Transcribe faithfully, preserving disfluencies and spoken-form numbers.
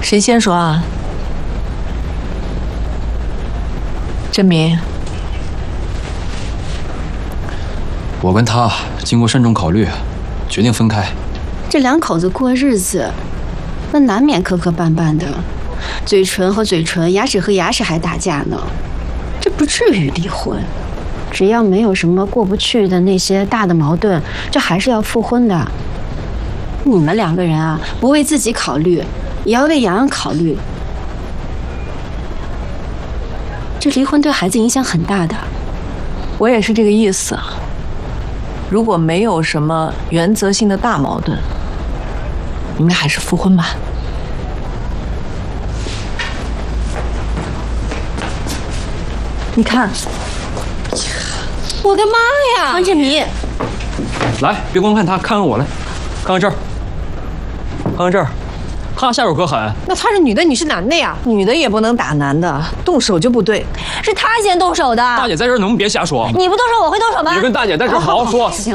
谁先说啊？振明， 我跟他经过慎重考虑，决定分开。 这两口子过日子，那难免磕磕绊绊的，嘴唇和嘴唇，牙齿和牙齿还打架呢，这不至于离婚。只要没有什么过不去的那些大的矛盾，这还是要复婚的。你们两个人啊，不为自己考虑，也要为洋洋考虑。这离婚对孩子影响很大的。 我也是这个意思。如果没有什么原则性的大矛盾，你们俩还是复婚吧。你看， 我的妈呀！ 方振明， 来，别光看他，看看我来，看看这儿，看看这儿，他下手可狠。 那他是女的，你是男的呀？女的也不能打男的，动手就不对。 是他先动手的。 大姐在这儿，能不能别瞎说？ 你不动手，我会动手吗？ 你跟大姐在这儿好好说。 行。